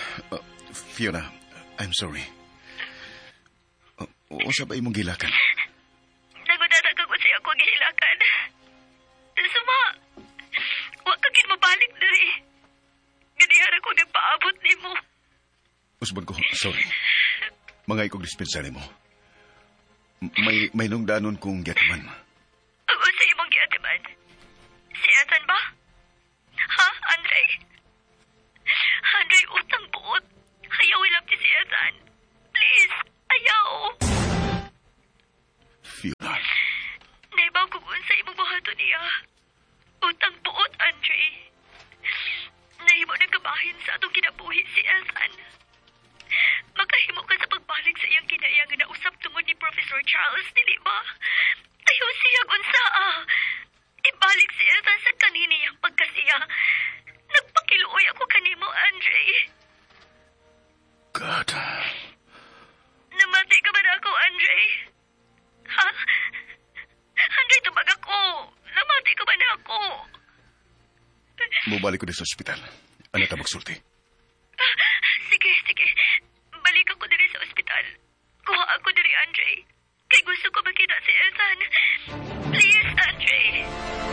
Fiona, I'm sorry. Usa ba imong gilakan? Nagudata ka ko siya ako gihilakan. Suma, wa ka gid mabalik diri. Ganihara ko nagpaabot nimo. Usbon ko, sorry. Mangay kong dispensary mo. May nungdanon kong giyatiman. Ako sa imong giatiman? Si Ethan ba? Ha, Andre? Andre, utang buot. Ayaw ilap ni si Ethan. Please, ayaw. Fiona. Naibaw ko kung sa imong buhato niya. Utang buot, Andre. Nahimo na kabahin sa atong kinabuhi si Ethan. Makahimo ka sa pagbalik sa iyang kinayang na usap tungod ni Professor Charles, dili ba? Ayaw siya gunsaa. Ibalik si Ethan sa kaniniyang pagkasiya. Nagpakiluoy ako kanimo, Andre. God. Namati ka ba na ako, Andre? Ha? Andre, tumag ako. Namati ka ba na ako? Mubalik ko din sa ospital. Ano ta magsulti?